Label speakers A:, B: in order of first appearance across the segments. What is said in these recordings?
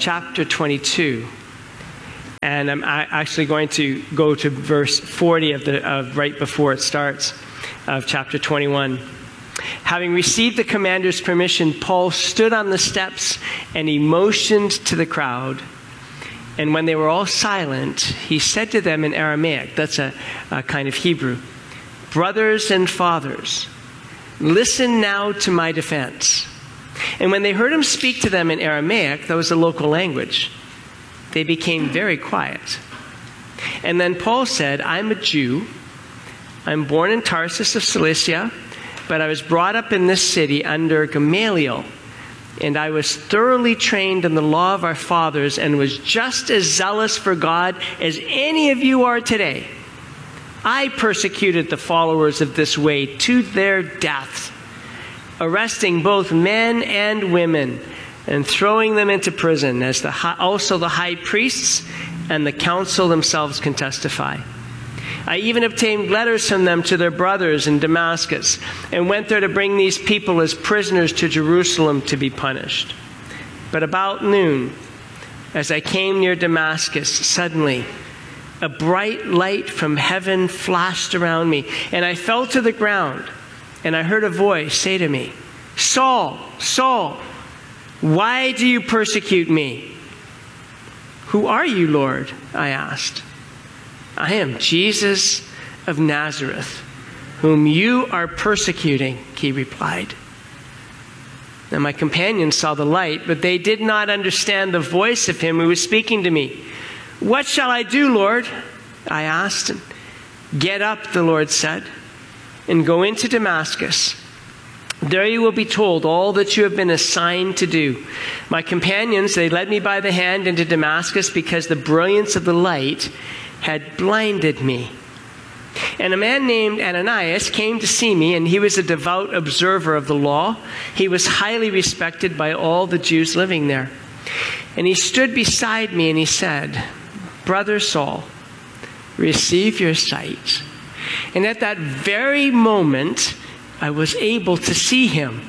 A: chapter 22. And I'm actually going to go to verse 40 of right before it starts of chapter 21. Having received the commander's permission, Paul stood on the steps and he motioned to the crowd. And when they were all silent, he said to them in Aramaic, that's a kind of Hebrew, "Brothers and fathers, listen now to my defense." And when they heard him speak to them in Aramaic, that was the local language, they became very quiet. And then Paul said, "I'm a Jew. I'm born in Tarsus of Cilicia, but I was brought up in this city under Gamaliel. And I was thoroughly trained in the law of our fathers and was just as zealous for God as any of you are today. I persecuted the followers of this way to their death, arresting both men and women and throwing them into prison, as also the high priests and the council themselves can testify. I even obtained letters from them to their brothers in Damascus and went there to bring these people as prisoners to Jerusalem to be punished. But about noon, as I came near Damascus, suddenly a bright light from heaven flashed around me, and I fell to the ground, and I heard a voice say to me, 'Saul, Saul, why do you persecute me?' 'Who are you, Lord?' I asked. 'I am Jesus of Nazareth, whom you are persecuting,' he replied. Now my companions saw the light, but they did not understand the voice of him who was speaking to me. 'What shall I do, Lord?' I asked. 'Get up,' the Lord said, 'and go into Damascus. There you will be told all that you have been assigned to do.' My companions, they led me by the hand into Damascus because the brilliance of the light had blinded me. And a man named Ananias came to see me, and he was a devout observer of the law. He was highly respected by all the Jews living there. And he stood beside me and he said, 'Brother Saul, receive your sight.' And at that very moment, I was able to see him.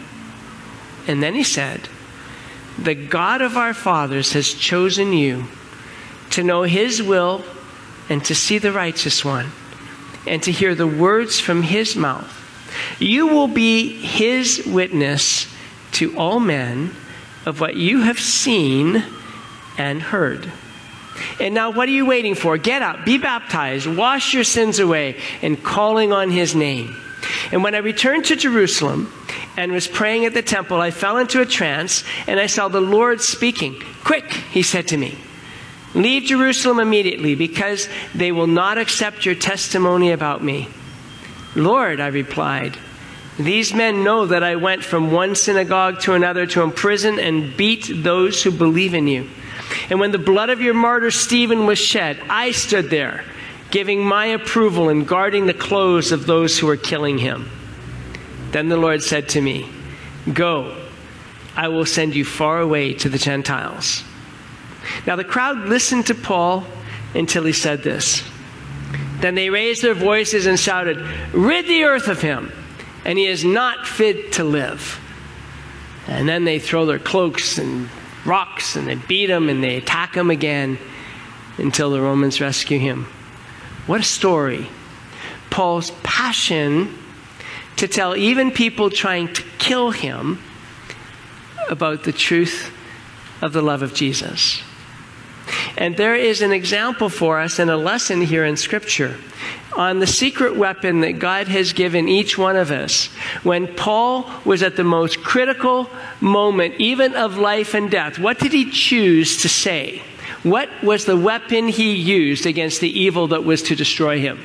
A: And then he said, 'The God of our fathers has chosen you to know his will and to see the righteous one, and to hear the words from his mouth. You will be his witness to all men of what you have seen and heard. And now what are you waiting for? Get up, be baptized, wash your sins away, and calling on his name.' And when I returned to Jerusalem and was praying at the temple, I fell into a trance, and I saw the Lord speaking. 'Quick,' he said to me, 'leave Jerusalem immediately, because they will not accept your testimony about me.' 'Lord,' I replied, 'these men know that I went from one synagogue to another to imprison and beat those who believe in you. And when the blood of your martyr Stephen was shed, I stood there, giving my approval and guarding the clothes of those who were killing him.' Then the Lord said to me, 'Go, I will send you far away to the Gentiles.' Now the crowd listened to Paul until he said this. Then they raised their voices and shouted, 'Rid the earth of him, and he is not fit to live.' And then they throw their cloaks and rocks, and they beat him, and they attack him again until the Romans rescue him." What a story. Paul's passion to tell even people trying to kill him about the truth of the love of Jesus. And there is an example for us and a lesson here in Scripture on the secret weapon that God has given each one of us. When Paul was at the most critical moment, even of life and death, what did he choose to say? What was the weapon he used against the evil that was to destroy him?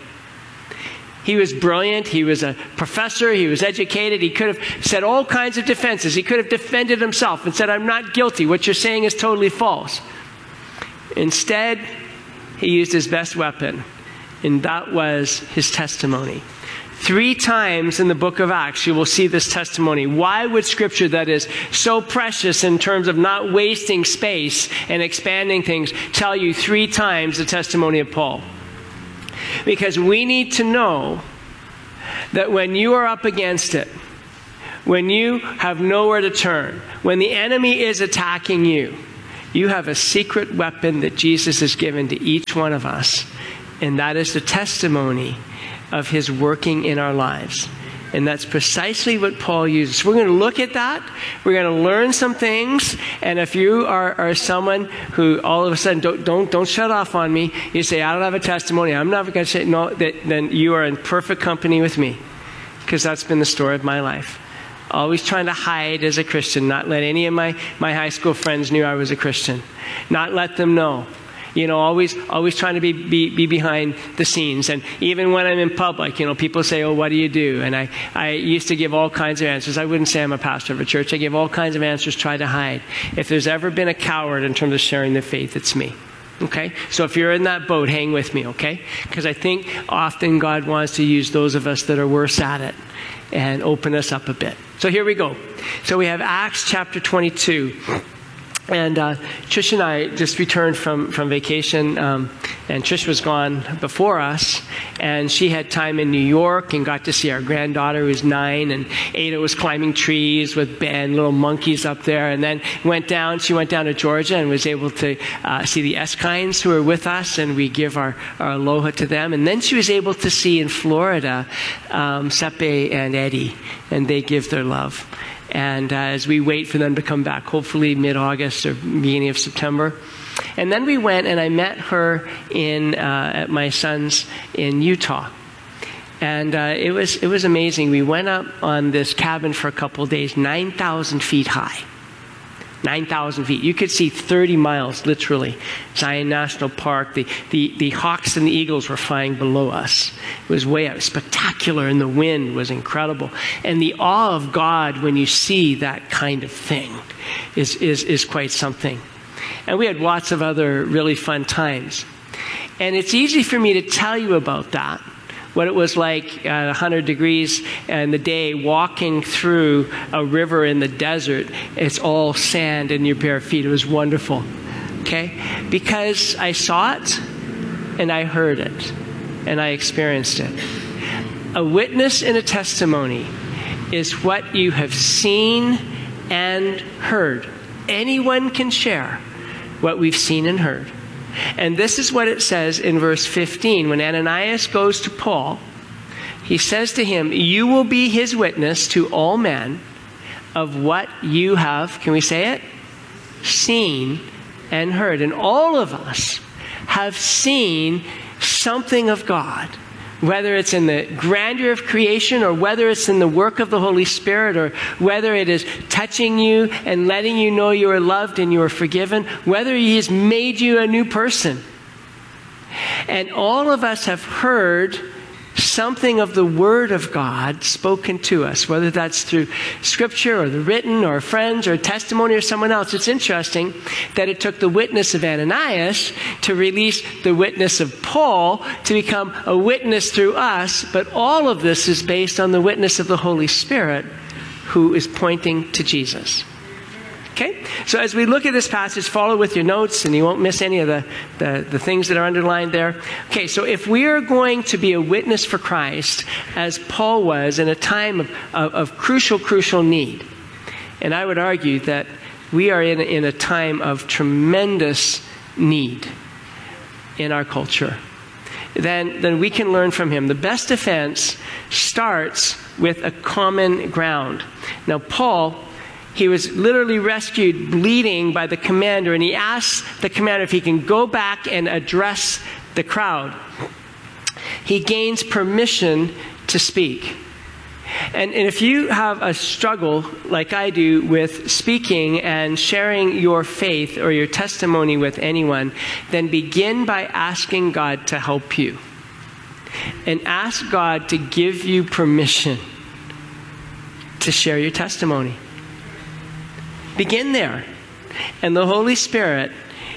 A: He was brilliant. He was a professor. He was educated. He could have said all kinds of defenses. He could have defended himself and said, "I'm not guilty. What you're saying is totally false." Instead, he used his best weapon, and that was his testimony. 3 times in the book of Acts, you will see this testimony. Why would Scripture that is so precious in terms of not wasting space and expanding things tell you 3 times the testimony of Paul? Because we need to know that when you are up against it, when you have nowhere to turn, when the enemy is attacking you, You have a secret weapon that Jesus has given to each one of us, and that is the testimony of his working in our lives. And that's precisely what Paul uses. So we're going to look at that. We're going to learn some things. And if you are someone who all of a sudden don't shut off on me, you say, I don't have a testimony, I'm never going to say no, then you are in perfect company with me. Because that's been the story of my life. Always trying to hide as a Christian, not let any of my high school friends knew I was a Christian. Not let them know. You know, always trying to be behind the scenes. And even when I'm in public, you know, people say, oh, what do you do? And I used to give all kinds of answers. I wouldn't say I'm a pastor of a church. I give all kinds of answers, try to hide. If there's ever been a coward in terms of sharing the faith, it's me. Okay? So if you're in that boat, hang with me, okay? Because I think often God wants to use those of us that are worse at it and open us up a bit. So here we go. So we have Acts chapter 22. And Trish and I just returned from vacation, and Trish was gone before us, and she had time in New York and got to see our granddaughter who's 9, and Ada was climbing trees with Ben, little monkeys up there, and then she went down to Georgia and was able to see the Eskines who were with us, and we give our aloha to them. And then she was able to see in Florida Sepe and Eddie, and they give their love. And as we wait for them to come back, hopefully mid-August or beginning of September. And then we went and I met her at my son's in Utah. And it was amazing. We went up on this cabin for a couple of days, 9,000 feet high. 9,000 feet. You could see 30 miles, literally. Zion National Park. The hawks and the eagles were flying below us. It was way up. Spectacular, and the wind was incredible. And the awe of God when you see that kind of thing is quite something. And we had lots of other really fun times. And it's easy for me to tell you about that, what it was like at 100 degrees in the day walking through a river in the desert. It's all sand in your bare feet. It was wonderful. Okay? Because I saw it and I heard it and I experienced it. A witness and a testimony is what you have seen and heard. Anyone can share what we've seen and heard. And this is what it says in verse 15. When Ananias goes to Paul, he says to him, you will be his witness to all men of what you have, can we say it? Seen and heard. And all of us have seen something of God, whether it's in the grandeur of creation or whether it's in the work of the Holy Spirit or whether it is touching you and letting you know you are loved and you are forgiven, whether he has made you a new person. And all of us have heard something of the Word of God spoken to us, whether that's through Scripture or the written or friends or testimony or someone else. It's interesting that it took the witness of Ananias to release the witness of Paul to become a witness through us, but all of this is based on the witness of the Holy Spirit who is pointing to Jesus. Okay? So as we look at this passage, follow with your notes and you won't miss any of the things that are underlined there. Okay, so if we are going to be a witness for Christ, as Paul was in a time of crucial need, and I would argue that we are in a time of tremendous need in our culture, then we can learn from him. The best defense starts with a common ground. Now, Paul, he was literally rescued bleeding by the commander, and he asked the commander if he can go back and address the crowd. He gains permission to speak. And if you have a struggle, like I do, with speaking and sharing your faith or your testimony with anyone, then begin by asking God to help you. And ask God to give you permission to share your testimony. Begin there. And the Holy Spirit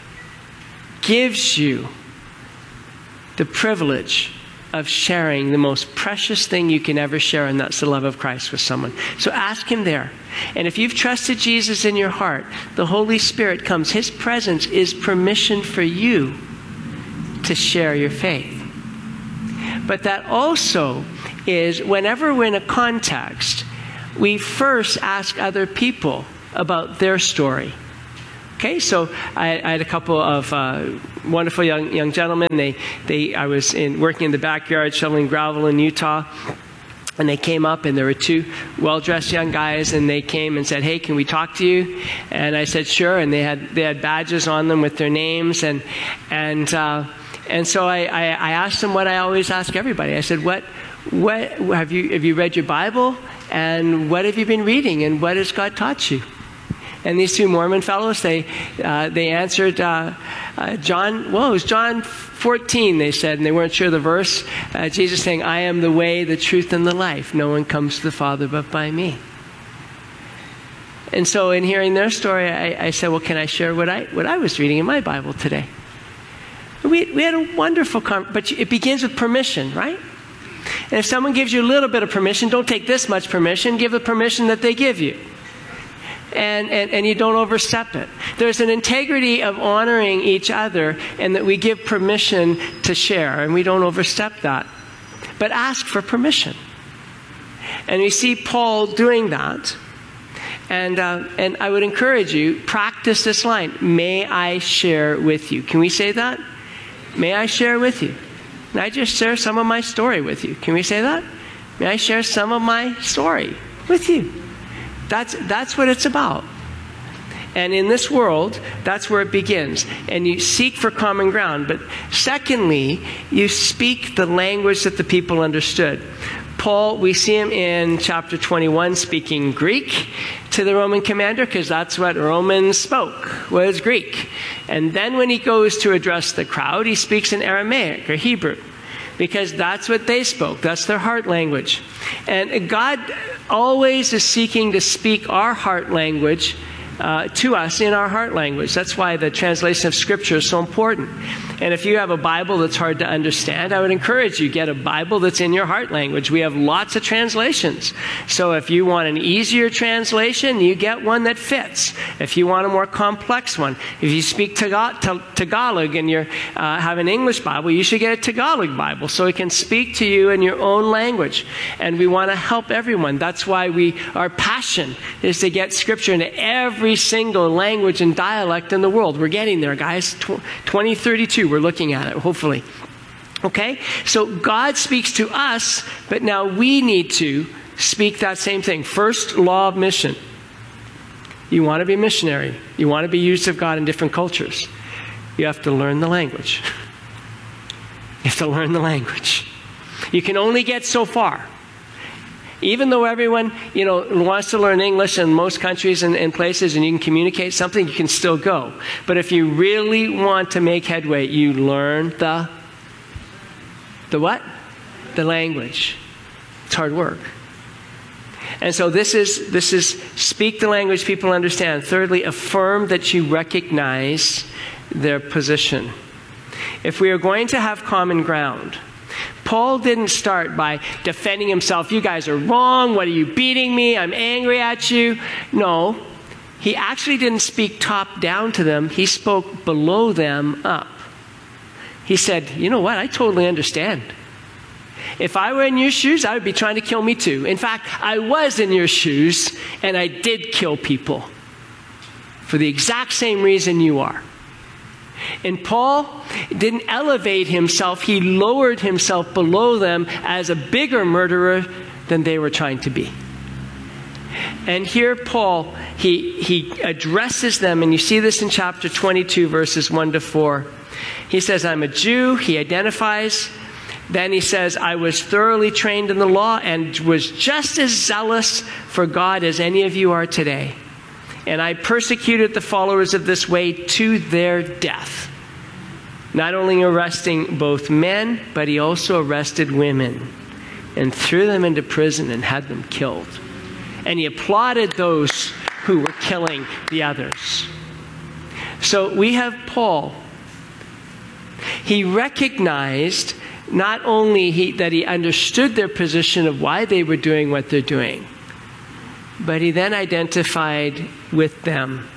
A: gives you the privilege of sharing the most precious thing you can ever share, and that's the love of Christ with someone. So ask him there. And if you've trusted Jesus in your heart, the Holy Spirit comes. His presence is permission for you to share your faith. But that also is, whenever we're in a context, we first ask other people about their story. Okay, so I had a couple of wonderful young gentlemen. I was working in the backyard shoveling gravel in Utah, and they came up, and there were two well-dressed young guys, and they came and said, "Hey, can we talk to you?" And I said, "Sure." And they had badges on them with their names, and so I asked them what I always ask everybody. I said, "What have you read your Bible? And what have you been reading? And what has God taught you?" And these two Mormon fellows, they answered John 14, they said, and they weren't sure the verse. Jesus saying, "I am the way, the truth, and the life. No one comes to the Father but by me." And so in hearing their story, I said, "Well, can I share what I was reading in my Bible today?" We had a wonderful conversation, but it begins with permission, right? And if someone gives you a little bit of permission, don't take this much permission, give the permission that they give you. And you don't overstep it. There's an integrity of honoring each other, and that we give permission to share, and we don't overstep that. But ask for permission. And we see Paul doing that. And I would encourage you, practice this line, "May I share with you." Can we say that? May I share with you? May I just share some of my story with you? Can we say that? May I share some of my story with you? That's what it's about. And in this world, that's where it begins. And you seek for common ground. But secondly, you speak the language that the people understood. Paul, we see him in chapter 21 speaking Greek to the Roman commander, because that's what Romans spoke, was Greek. And then when he goes to address the crowd, he speaks in Aramaic or Hebrew, because that's what they spoke. That's their heart language. And God always is seeking to speak our heart language to us in our heart language. That's why the translation of Scripture is so important. And if you have a Bible that's hard to understand, I would encourage you, get a Bible that's in your heart language. We have lots of translations. So if you want an easier translation, you get one that fits. If you want a more complex one, if you speak Tagalog and you have an English Bible, you should get a Tagalog Bible so it can speak to you in your own language. And we want to help everyone. That's why our passion is to get Scripture into every single language and dialect in the world. We're getting there, guys. 2032. We're looking at it, hopefully. Okay? So God speaks to us, but now we need to speak that same thing. First law of mission. You want to be a missionary. You want to be used of God in different cultures. You have to learn the language. You have to learn the language. You can only get so far. Even though everyone, wants to learn English in most countries and places, and you can communicate something, you can still go. But if you really want to make headway, you learn the what? The language. It's hard work. And so this is speak the language people understand. Thirdly, affirm that you recognize their position. If we are going to have common ground, Paul didn't start by defending himself. "You guys are wrong. What are you beating me? I'm angry at you." No, he actually didn't speak top down to them. He spoke below them up. He said, "You know what? I totally understand. If I were in your shoes, I would be trying to kill me too. In fact, I was in your shoes, and I did kill people for the exact same reason you are." And Paul didn't elevate himself. He lowered himself below them as a bigger murderer than they were trying to be. And here Paul, he addresses them, and you see this in chapter 22, verses 1 to 4. He says, "I'm a Jew." He identifies. Then he says, "I was thoroughly trained in the law and was just as zealous for God as any of you are today. And I persecuted the followers of this way to their death." Not only arresting both men, but he also arrested women and threw them into prison and had them killed. And he applauded those who were killing the others. So we have Paul. He recognized not only that he understood their position of why they were doing what they're doing, but he then identified with them.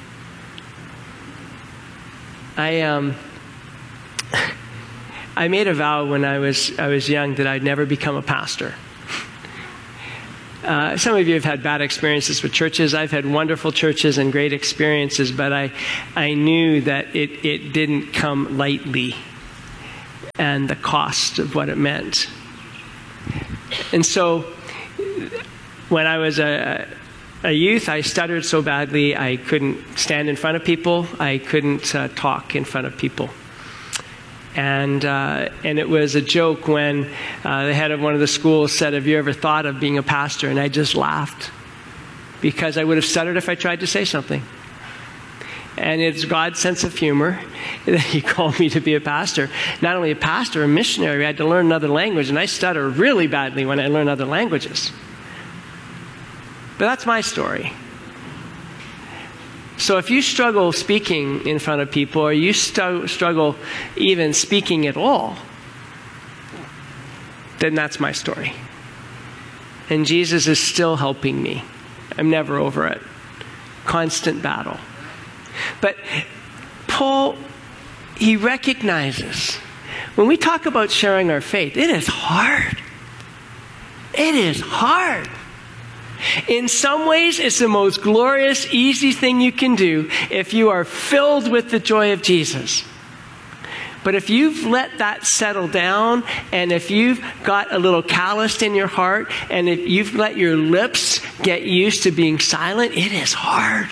A: I made a vow when I was young that I'd never become a pastor. Some of you have had bad experiences with churches. I've had wonderful churches and great experiences, but I knew that it didn't come lightly, and the cost of what it meant. And so when I was a youth, I stuttered so badly I couldn't stand in front of people. I couldn't talk in front of people. And it was a joke when the head of one of the schools said, "Have you ever thought of being a pastor?" And I just laughed, because I would have stuttered if I tried to say something. And it's God's sense of humor that He called me to be a pastor. Not only a pastor, a missionary. I had to learn another language, and I stutter really badly when I learn other languages. But that's my story. So if you struggle speaking in front of people, or you struggle even speaking at all, then that's my story. And Jesus is still helping me. I'm never over it. Constant battle. But Paul, he recognizes, when we talk about sharing our faith, it is hard. It is hard. In some ways, it's the most glorious, easy thing you can do if you are filled with the joy of Jesus. But if you've let that settle down, and if you've got a little calloused in your heart, and if you've let your lips get used to being silent, it is hard.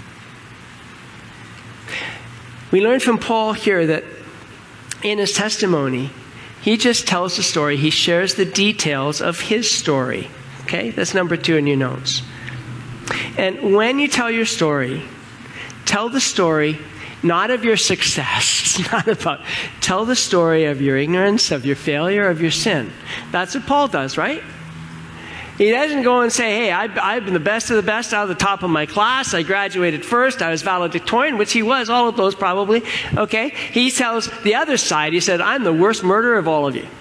A: We learn from Paul here that in his testimony, he just tells the story. He shares the details of his story. Okay, that's number 2 in your notes. And when you tell your story, tell the story not of your success. It's not about, tell the story of your ignorance, of your failure, of your sin. That's what Paul does, right? He doesn't go and say, "Hey, I've been the best of the best, out of the top of my class. I graduated first. I was valedictorian," which he was, all of those probably. Okay? He tells the other side. He said, "I'm the worst murderer of all of you."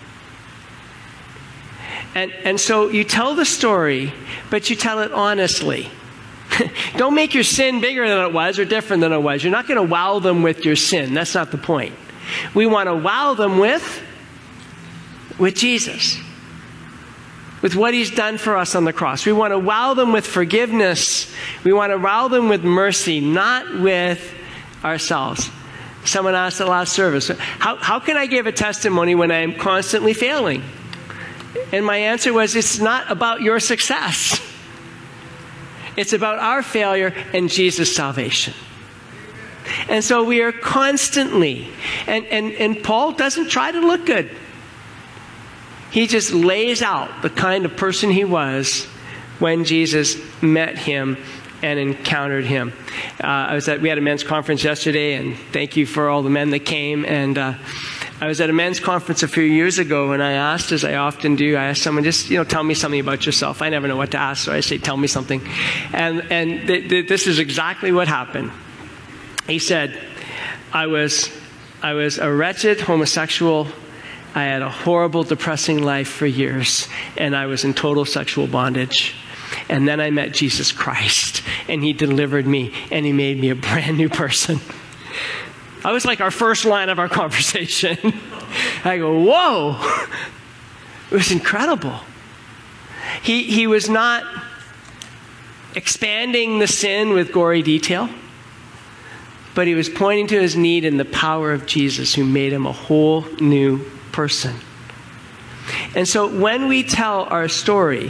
A: And so you tell the story, but you tell it honestly. Don't make your sin bigger than it was or different than it was. You're not going to wow them with your sin. That's not the point. We want to wow them with Jesus, with what He's done for us on the cross. We want to wow them with forgiveness. We want to wow them with mercy, not with ourselves. Someone asked at the last service, how can I give a testimony when I am constantly failing? And my answer was, it's not about your success. It's about our failure and Jesus' salvation. And so we are constantly, and Paul doesn't try to look good. He just lays out the kind of person he was when Jesus met him and encountered him. We had a men's conference yesterday, and thank you for all the men that came. And I was at a men's conference a few years ago, and I asked, as I often do, I asked someone, just, tell me something about yourself. I never know what to ask, so I say, tell me something. And this is exactly what happened. He said, I was a wretched homosexual. I had a horrible, depressing life for years, and I was in total sexual bondage. And then I met Jesus Christ, and He delivered me, and He made me a brand new person. I was like our first line of our conversation. I go, whoa! It was incredible. He was not expanding the sin with gory detail, but he was pointing to his need and the power of Jesus, who made him a whole new person. And so when we tell our story,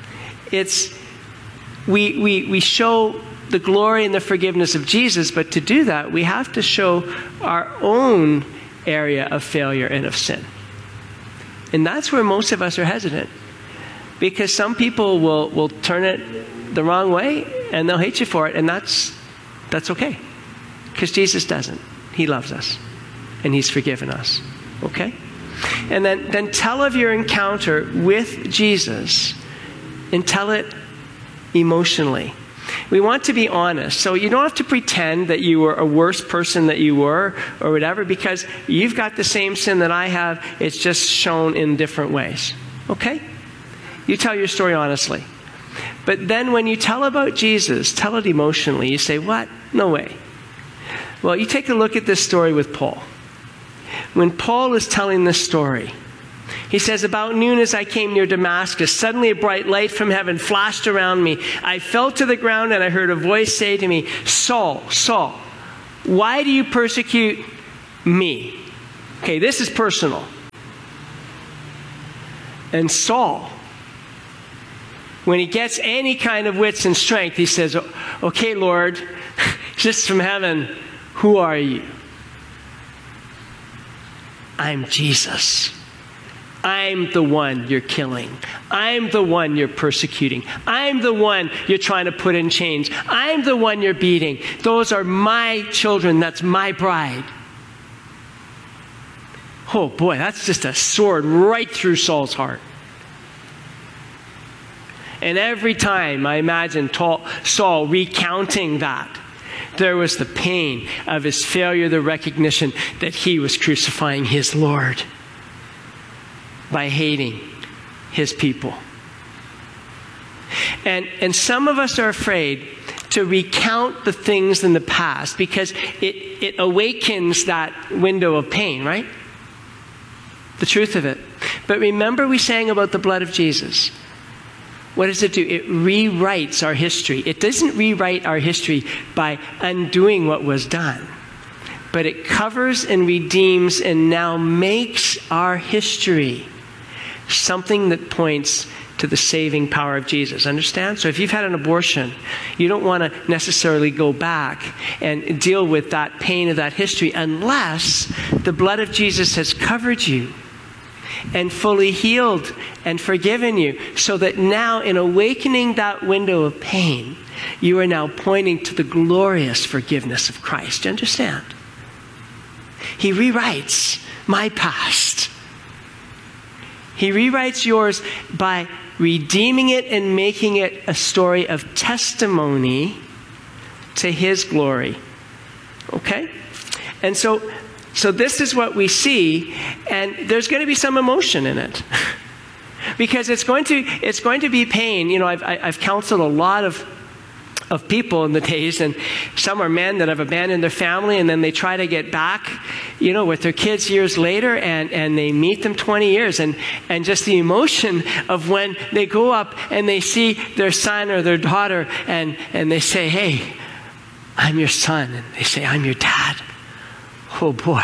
A: we show the glory and the forgiveness of Jesus, but to do that, we have to show our own area of failure and of sin. And that's where most of us are hesitant, because some people will turn it the wrong way and they'll hate you for it, and that's okay, because Jesus doesn't. He loves us and He's forgiven us. Okay? And then tell of your encounter with Jesus, and tell it emotionally. We want to be honest. So you don't have to pretend that you were a worse person that you were or whatever, because you've got the same sin that I have. It's just shown in different ways. Okay? You tell your story honestly. But then when you tell about Jesus, tell it emotionally. You say, what? No way. Well, you take a look at this story with Paul. When Paul is telling this story, He says, about noon as I came near Damascus, suddenly a bright light from heaven flashed around me. I fell to the ground and I heard a voice say to me, Saul, Saul, why do you persecute me? Okay, this is personal. And Saul, when he gets any kind of wits and strength, he says, okay, Lord, just from heaven, who are you? I'm Jesus. I'm the one you're killing. I'm the one you're persecuting. I'm the one you're trying to put in chains. I'm the one you're beating. Those are my children. That's my bride. Oh boy, that's just a sword right through Saul's heart. And every time I imagine Saul recounting that, there was the pain of his failure, the recognition that he was crucifying his Lord by hating his people. And some of us are afraid to recount the things in the past because it awakens that window of pain, right? The truth of it. But remember we sang about the blood of Jesus. What does it do? It rewrites our history. It doesn't rewrite our history by undoing what was done, but it covers and redeems and now makes our history something that points to the saving power of Jesus. Understand? So if you've had an abortion, you don't want to necessarily go back and deal with that pain of that history unless the blood of Jesus has covered you and fully healed and forgiven you, so that now in awakening that window of pain, you are now pointing to the glorious forgiveness of Christ. Do you understand? He rewrites my past. He rewrites yours by redeeming it and making it a story of testimony to his glory. Okay? And so this is what we see, and there's going to be some emotion in it. Because it's going to be pain. You know, I've counseled a lot of people in the days, and some are men that have abandoned their family, and then they try to get back, you know, with their kids years later, and they meet them 20 years, and just the emotion of when they go up and they see their son or their daughter, and they say, hey, I'm your son, and they say, I'm your dad. Oh boy.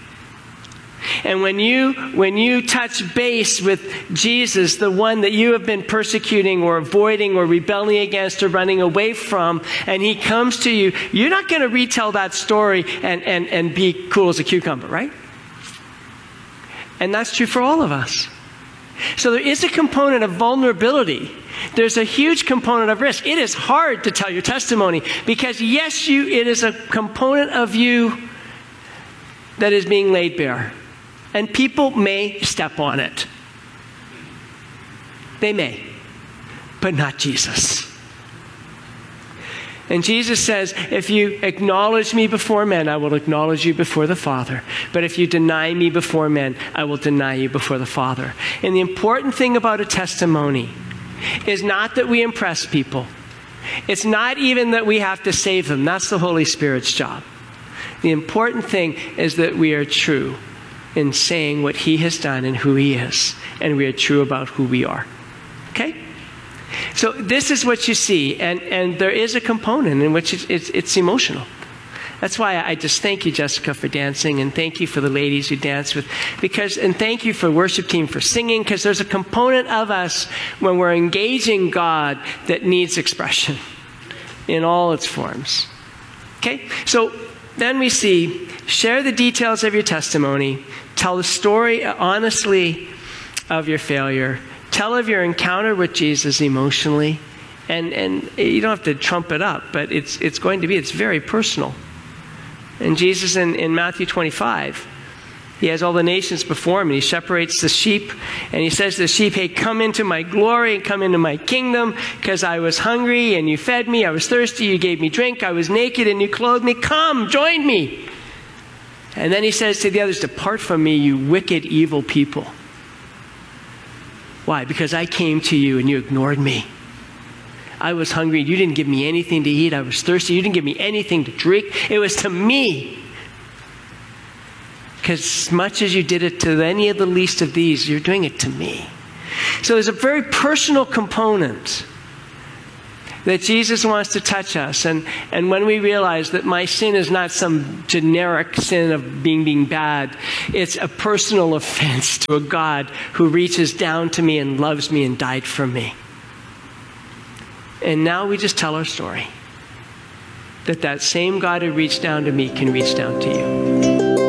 A: And when you touch base with Jesus, the one that you have been persecuting or avoiding or rebelling against or running away from, and he comes to you, you're not going to retell that story and be cool as a cucumber, right? And that's true for all of us. So there is a component of vulnerability. There's a huge component of risk. It is hard to tell your testimony because, yes, it is a component of you that is being laid bare. And people may step on it. They may, but not Jesus. And Jesus says, if you acknowledge me before men, I will acknowledge you before the Father. But if you deny me before men, I will deny you before the Father. And the important thing about a testimony is not that we impress people. It's not even that we have to save them. That's the Holy Spirit's job. The important thing is that we are true in saying what he has done and who he is. And we are true about who we are. Okay? So this is what you see. And there is a component in which it's emotional. That's why I just thank you, Jessica, for dancing. And thank you for the ladies you dance with. And thank you for worship team for singing. Because there's a component of us when we're engaging God that needs expression in all its forms. Okay? So then we see, share the details of your testimony. Tell the story honestly of your failure. Tell of your encounter with Jesus emotionally. And you don't have to trump it up, but it's very personal. And Jesus in Matthew 25, he has all the nations before him, and he separates the sheep, and he says to the sheep, hey, come into my glory and come into my kingdom, because I was hungry and you fed me, I was thirsty, you gave me drink, I was naked and you clothed me, come, join me. And then he says to the others, depart from me, you wicked, evil people. Why? Because I came to you and you ignored me. I was hungry and you didn't give me anything to eat. I was thirsty. You didn't give me anything to drink. It was to me. because as much as you did it to any of the least of these, you're doing it to me. So there's a very personal component that Jesus wants to touch us. And when we realize that my sin is not some generic sin of being bad, it's a personal offense to a God who reaches down to me and loves me and died for me. And now we just tell our story. That same God who reached down to me can reach down to you.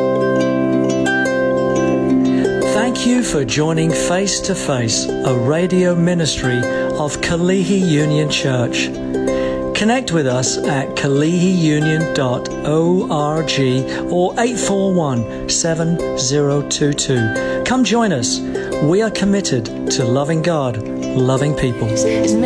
B: Thank you for joining Face to Face, a radio ministry of Kalihi Union Church. Connect with us at kalihiunion.org or 841-7022. Come join us. We are committed to loving God, loving people.